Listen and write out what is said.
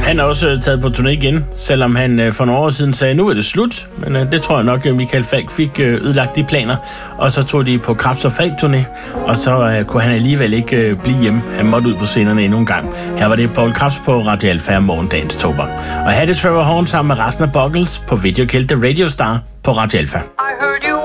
Han er også taget på turné igen, selvom han for nogle år siden sagde, nu er det slut. Men det tror jeg nok, Michael Falch fik ødelagt de planer. Og så tog de på Krabs og Falch-turné, og så kunne han alligevel ikke blive hjemme. Han måtte ud på scenerne endnu en gang. Her var det Poul Krebs på Radio Alfa morgendagens tober. Og her er det Trevor Horn sammen med resten af Buggles på videokældte Radio Star på Radio Alfa.